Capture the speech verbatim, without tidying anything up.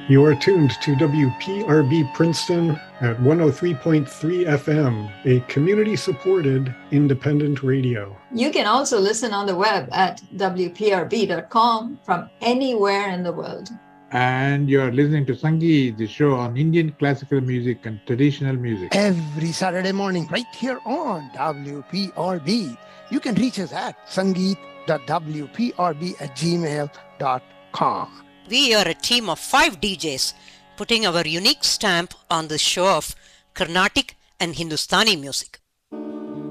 You are tuned to W P R B Princeton at one oh three point three F M, a community-supported independent radio. You can also listen on the web at W P R B dot com from anywhere in the world. And you're listening to Sangeet, the show on Indian classical music and traditional music. Every Saturday morning, right here on W P R B. You can reach us at sangeet dot w p r b at gmail dot com. We are a team of five D Js putting our unique stamp on the show of Carnatic and Hindustani music.